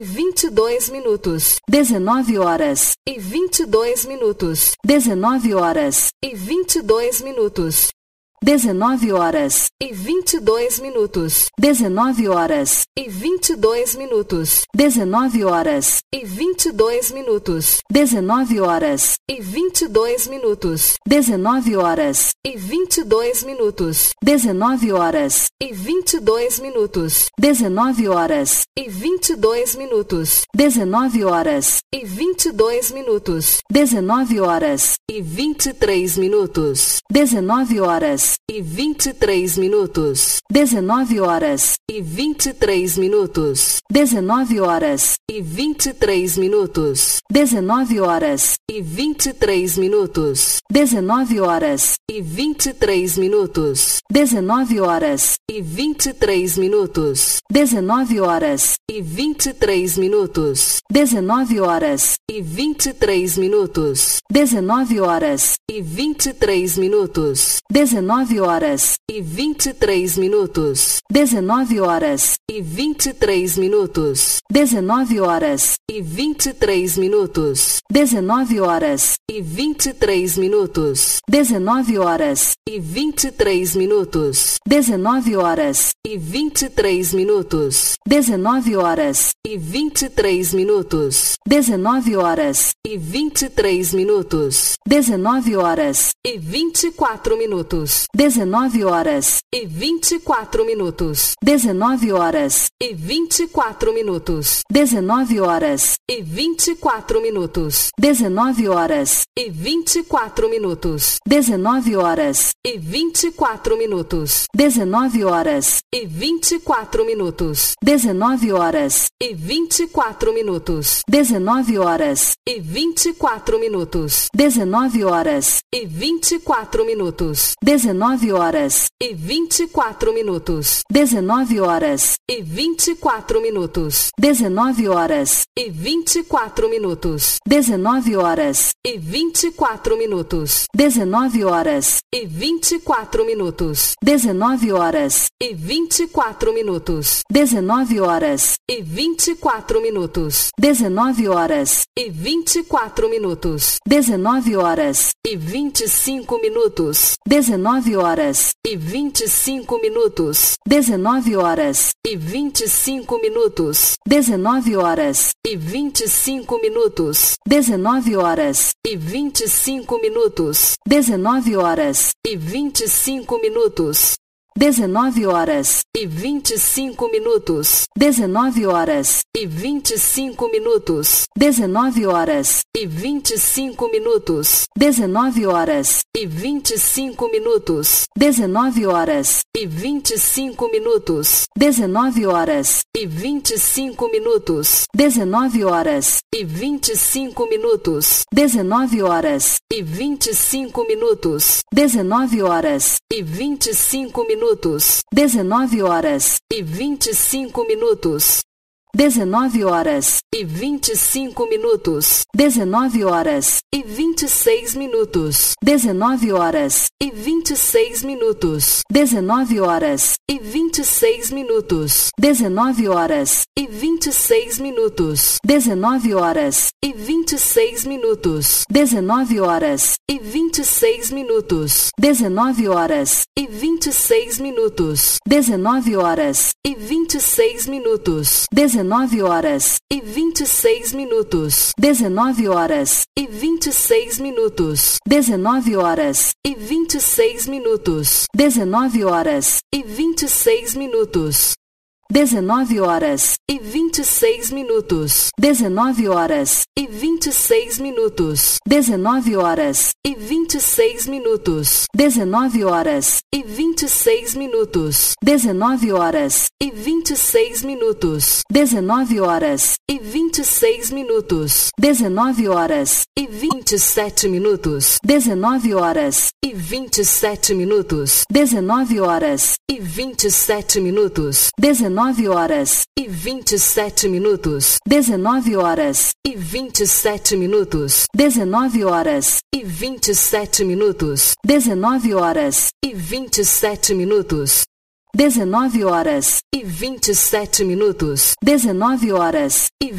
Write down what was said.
22 minutos. 19 horas e 22 minutos. 19 horas e 22 minutos. 19 horas e 22 minutos. 19 horas e 22 minutos. 19 horas e 22 minutos. 19 horas e 22 minutos. 19 horas e 22 minutos. 19 horas e 22 minutos. 19 horas e 22 minutos. 19 horas e 22 minutos. 19 horas e 23 minutos. 19 horas e 23 minutos. 19 horas e 23 minutos. 19 horas e 23 minutos. 19 horas e 23 minutos. 19 horas e 23 minutos. 19 horas e 23 minutos. 19 horas e 23 minutos. 19 horas e 23 minutos. 19 horas e 23 minutos. 19 horas e 23 minutos. 19 horas e 23 minutos. 19 horas e 23 minutos. 19 horas e 23 minutos. 19 horas e 23 minutos. 19 horas e 23 minutos. 19 horas e 23 minutos. 19 horas e 23 minutos. 19 horas e 24 minutos. 19 horas e 24 minutos. 19 horas e 24 minutos. 19 horas e 24 minutos. 19 horas e 24 minutos. 19 horas e 24 minutos. 19 horas e 24 minutos. 19 horas e 24 minutos. 19 horas e 24 minutos. 19 horas e 24 minutos. 19 horas e 24 minutos. 19 horas e 24 minutos. 19 horas e 24 minutos. 19 horas e 24 minutos. 19 horas e 24 minutos. 19 horas e 24 minutos. 19 horas e 24 minutos. 19 horas e 24 minutos. 19 horas e 25 minutos. 19 horas e 25 minutos. 19 horas e 25 minutos. 19 horas e 25 minutos. 19 horas e 25 minutos. 19 horas e 25 minutos. 19 horas e 25 minutos. 19 horas e 25 minutos. 19 horas e 25 minutos. 19 horas e 25 minutos. 19 horas e 25 minutos. 19 horas e 25 minutos. 19 horas e 25 minutos. 19 horas e 25 minutos. 19 horas e 25 minutos. 19 horas e 25 minutos. 19 horas e 25 minutos. 19 horas e 26 minutos. 19 horas e 26 minutos. 19 horas e 26 minutos. 19 horas e 26 minutos. 19 horas e 26 minutos. 19 horas e 26 minutos. 19 horas e 26 minutos. 19 horas e 26 minutos. 19 horas e 26 minutos. 19 horas e 26 minutos. 19 horas e 26 minutos. 19 horas e 26 minutos. 19 horas e 26 minutos. 19 horas e 26 minutos. 19 horas e 26 minutos. 19 horas e 26 minutos. 19 horas e 26 minutos. 19 horas e 26 minutos. 19 horas e 27 minutos. 19 horas e 27 minutos. 19 horas e 27 minutos. 19 horas e 27 minutos. 19 horas e 27 minutos. 19 horas e 27 minutos. 19 horas e 27 minutos. 19 horas e 27 minutos. 19 horas